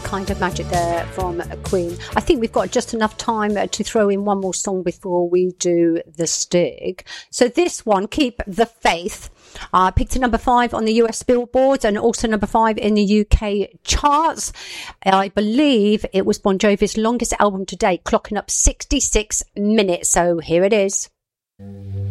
kind of magic there from Queen. I think we've got just enough time to throw in one more song before we do the Stig. So this one, Keep the Faith, picked to number 5 on the US Billboard and also number 5 in the UK charts. I believe it was Bon Jovi's longest album to date, clocking up 66 minutes. So here it is.